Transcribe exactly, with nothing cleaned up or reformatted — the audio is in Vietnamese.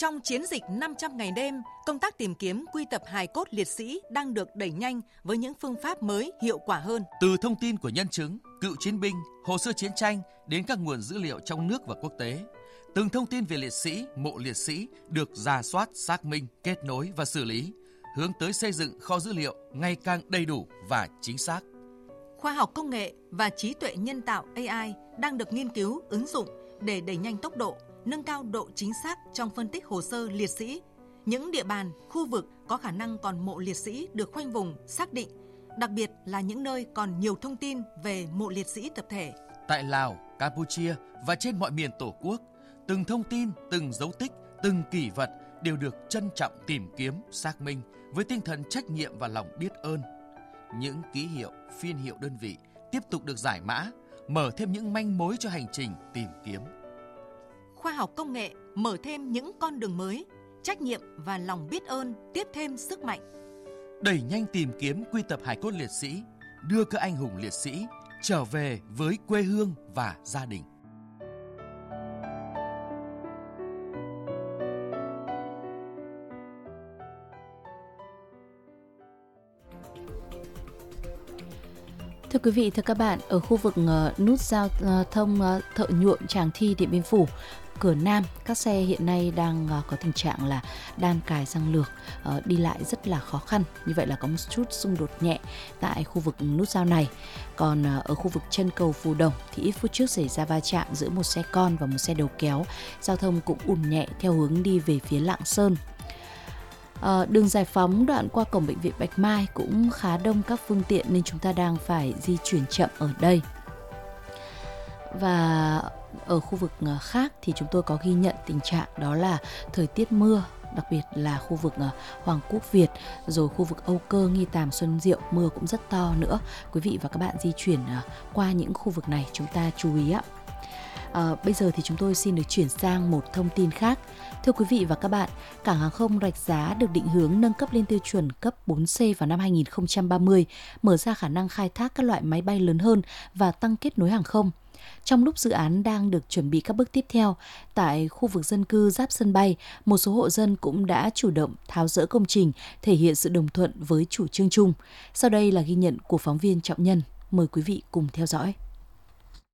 Trong chiến dịch năm trăm ngày đêm, công tác tìm kiếm quy tập hài cốt liệt sĩ đang được đẩy nhanh với những phương pháp mới hiệu quả hơn. Từ thông tin của nhân chứng, cựu chiến binh, hồ sơ chiến tranh đến các nguồn dữ liệu trong nước và quốc tế, từng thông tin về liệt sĩ, mộ liệt sĩ được rà soát, xác minh, kết nối và xử lý, hướng tới xây dựng kho dữ liệu ngày càng đầy đủ và chính xác. Khoa học công nghệ và trí tuệ nhân tạo A I đang được nghiên cứu, ứng dụng để đẩy nhanh tốc độ, nâng cao độ chính xác trong phân tích hồ sơ liệt sĩ. Những địa bàn, khu vực có khả năng còn mộ liệt sĩ được khoanh vùng, xác định, đặc biệt là những nơi còn nhiều thông tin về mộ liệt sĩ tập thể. Tại Lào, Campuchia và trên mọi miền Tổ quốc, từng thông tin, từng dấu tích, từng kỷ vật đều được trân trọng tìm kiếm, xác minh với tinh thần trách nhiệm và lòng biết ơn. Những ký hiệu, phiên hiệu đơn vị tiếp tục được giải mã, mở thêm những manh mối cho hành trình tìm kiếm. Khoa học công nghệ mở thêm những con đường mới, trách nhiệm và lòng biết ơn tiếp thêm sức mạnh. Đẩy nhanh tìm kiếm quy tập hài cốt liệt sĩ, đưa các anh hùng liệt sĩ trở về với quê hương và gia đình. Thưa quý vị, thưa các bạn, ở khu vực uh, nút giao uh, thông uh, Thợ Nhuộm Tràng Thi Điện Biên Phủ, cửa Nam, các xe hiện nay đang uh, có tình trạng là đan cài răng lược, uh, đi lại rất là khó khăn. Như vậy là có một chút xung đột nhẹ tại khu vực nút giao này. Còn uh, ở khu vực chân cầu Phù Đồng thì ít phút trước xảy ra va chạm giữa một xe con và một xe đầu kéo. Giao thông cũng ùn nhẹ theo hướng đi về phía Lạng Sơn. À, đường Giải Phóng đoạn qua cổng bệnh viện Bạch Mai cũng khá đông các phương tiện nên chúng ta đang phải di chuyển chậm ở đây. Và ở khu vực khác thì chúng tôi có ghi nhận tình trạng đó là thời tiết mưa, đặc biệt là khu vực Hoàng Quốc Việt, rồi khu vực Âu Cơ, Nghi Tàm, Xuân Diệu, mưa cũng rất to nữa. Quý vị và các bạn di chuyển qua những khu vực này chúng ta chú ý ạ. À, bây giờ thì chúng tôi xin được chuyển sang một thông tin khác. Thưa quý vị và các bạn, cảng hàng không Rạch Giá được định hướng nâng cấp lên tiêu chuẩn cấp bốn C vào năm hai không ba mươi, mở ra khả năng khai thác các loại máy bay lớn hơn và tăng kết nối hàng không. Trong lúc dự án đang được chuẩn bị các bước tiếp theo, tại khu vực dân cư giáp sân bay, một số hộ dân cũng đã chủ động tháo dỡ công trình, thể hiện sự đồng thuận với chủ trương chung. Sau đây là ghi nhận của phóng viên Trọng Nhân. Mời quý vị cùng theo dõi.